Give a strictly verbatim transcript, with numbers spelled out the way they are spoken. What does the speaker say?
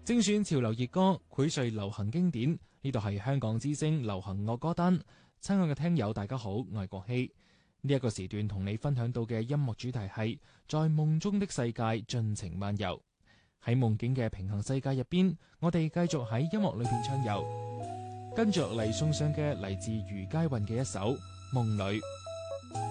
精選潮流熱歌，薈萃流行經典。呢度係香港之聲流行樂歌單。親愛嘅聽友，大家好，我係國希。呢、這、一個時段同你分享到嘅音樂主題係在夢中的世界盡情漫遊。喺夢境嘅平衡世界入邊，我哋繼續喺音樂裏邊暢遊。跟住落嚟送上嘅嚟自余佳運嘅一首《夢裏》。